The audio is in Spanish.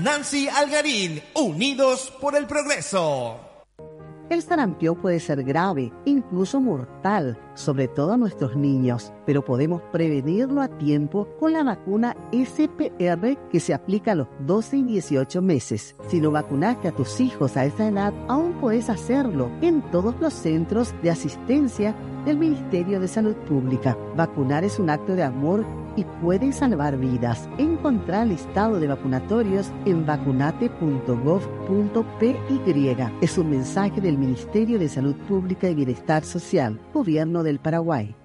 Nancy Algarín, unidos por el progreso. El sarampión puede ser grave, incluso mortal, sobre todo a nuestros niños, pero podemos prevenirlo a tiempo con la vacuna SPR que se aplica a los 12 y 18 meses. Si no vacunaste a tus hijos a esa edad, aún puedes hacerlo en todos los centros de asistencia del Ministerio de Salud Pública. Vacunar es un acto de amor y puede salvar vidas. Encontrá el listado de vacunatorios en vacunate.gov.py. Es un mensaje del Ministerio de Salud Pública y Bienestar Social, Gobierno del Paraguay.